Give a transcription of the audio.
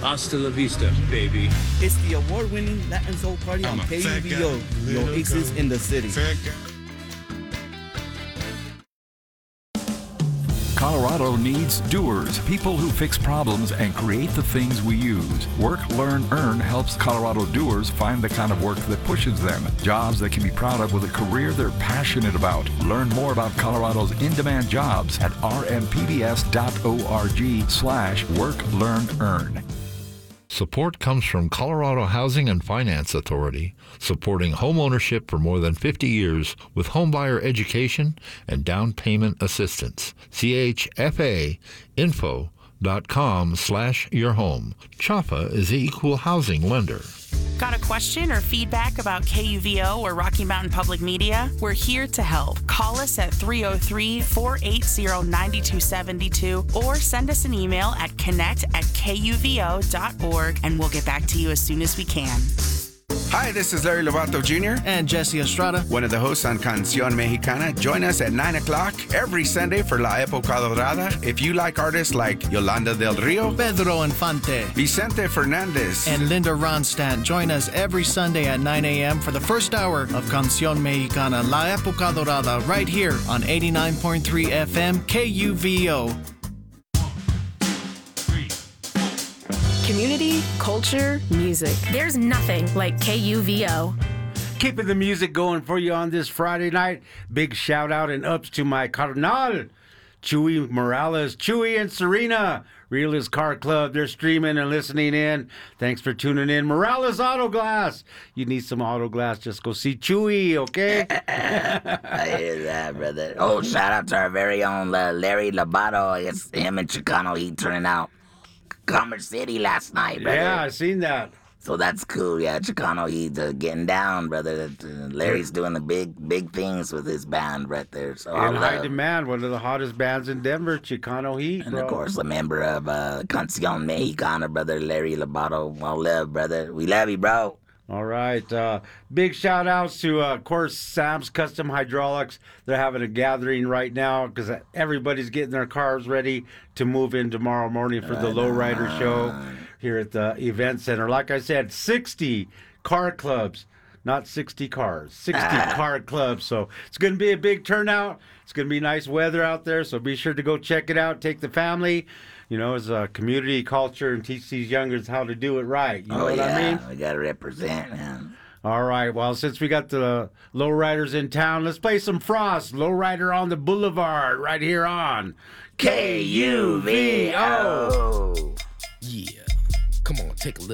Hasta la vista, baby. It's the award-winning Latin Soul Party on KUVO, your Oasis in the city. Colorado needs doers, people who fix problems and create the things we use. Work, Learn, Earn helps Colorado doers find the kind of work that pushes them. Jobs they can be proud of with a career they're passionate about. Learn more about Colorado's in-demand jobs at rmpbs.org/Work, Learn, Earn. Support comes from Colorado Housing and Finance Authority, supporting home ownership for more than 50 years with homebuyer education and down payment assistance. CHFAinfo.com/yourhome. CHFA is the equal housing lender. Got a question or feedback about KUVO or Rocky Mountain Public Media? We're here to help. Call us at 303-480-9272 or send us an email at connect@kuvo.org and we'll get back to you as soon as we can. Hi, this is Larry Lovato Jr. And Jesse Estrada, one of the hosts on Canción Mexicana. Join us at 9 o'clock every Sunday for La Época Dorada. If you like artists like Yolanda del Rio, Pedro Infante, Vicente Fernandez, and Linda Ronstadt, join us every Sunday at 9 a.m. for the first hour of Canción Mexicana, La Época Dorada, right here on 89.3 FM KUVO. Community, culture, music. There's nothing like KUVO. Keeping the music going for you on this Friday night. Big shout out and ups to my carnal, Chuy Morales. Chuy and Serena, Realist Car Club. They're streaming and listening in. Thanks for tuning in. Morales Auto Glass. You need some auto glass, just go see Chuy, okay? I hear that, brother. Oh, shout out to our very own Larry Lovato. It's him and Chicano. He turning out Commerce City last night, brother. Yeah, I seen that. So that's cool. Yeah, Chicano, he's getting down, brother. Larry's doing the big things with his band right there. So in high demand, one of the hottest bands in Denver, Chicano Heat, and bro. of course, a member of Canción Mexicana, brother, Larry Lovato. Well love, brother. We love you, bro. All right. Big shout outs to, of course, Sam's Custom Hydraulics. They're having a gathering right now because everybody's getting their cars ready to move in tomorrow morning for the Lowrider Show here at the event center. Like I said, 60 car clubs, not 60 cars, 60 car clubs. So it's going to be a big turnout. It's going to be nice weather out there. So be sure to go check it out. Take the family. You know, as a community culture and teach these youngers how to do it right. You know what I mean? We got to represent, man. All right. Well, since we got the Lowriders in town, let's play some Frost. Lowrider on the Boulevard right here on KUVO. KUVO. Yeah. Come on, take a little.